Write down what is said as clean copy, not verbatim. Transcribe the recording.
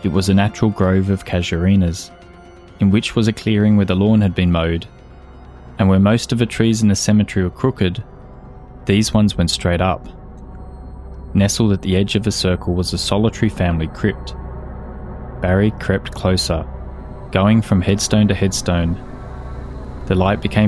It was a natural grove of casuarinas, in which was a clearing where the lawn had been mowed, and where most of the trees in the cemetery were crooked, these ones went straight up. Nestled at the edge of the circle was a solitary family crypt. Barry crept closer, going from headstone to headstone. The light became